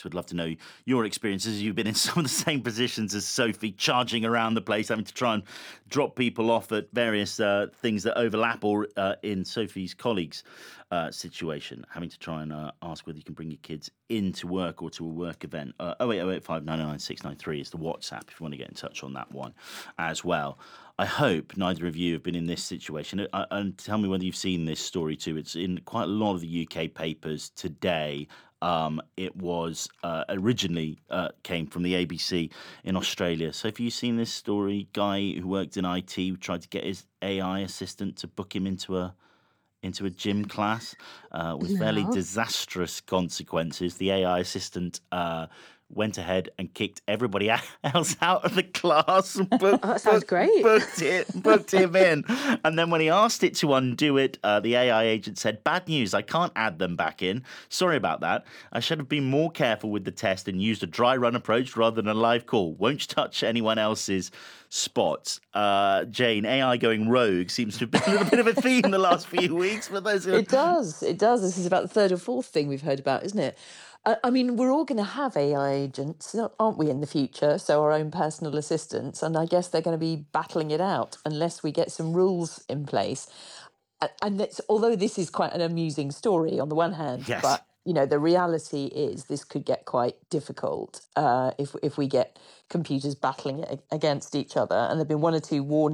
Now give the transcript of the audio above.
Would love to know your experiences. You've been in some of the same positions as Sophie, charging around the place, having to try and drop people off at various things that overlap, or in Sophie's colleagues' situation, having to try and ask whether you can bring your kids into work or to a work event. 08085 999 693 is the WhatsApp if you want to get in touch on that one as well. I hope neither of you have been in this situation. And tell me whether you've seen this story too. It's in quite a lot of the UK papers today. It was originally came from the ABC in Australia. So have you seen this story? Guy who worked in IT tried to get his AI assistant to book him into a gym class with fairly No. disastrous consequences. The AI assistant went ahead and kicked everybody else out of the class and Oh, that sounds great. booked him in. And then when he asked it to undo it, the AI agent said, "Bad news, I can't add them back in. Sorry about that. I should have been more careful with the test and used a dry run approach rather than a live call. Won't touch anyone else's spots." Jane, AI going rogue seems to have been a little bit of a theme the last few weeks for those who... It does. It does. This is about the third or fourth thing we've heard about, isn't it? I mean, we're all going to have AI agents, aren't we, in the future? So our own personal assistants, and I guess they're going to be battling it out unless we get some rules in place. And that's, although this is quite an amusing story on the one hand, Yes. but the reality is this could get quite difficult if we get computers battling it against each other. And there've been one or two warnings